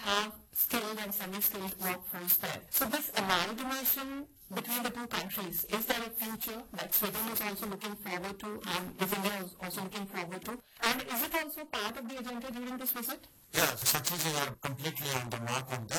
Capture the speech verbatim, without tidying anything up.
have skilled and semi-skilled workforce there. So this amalgamation between the two countries, is there a future that Sweden is also looking forward to and is India also looking forward to? And is it also part of the agenda during this visit? Yeah, Satyajit, you are completely on the mark on this.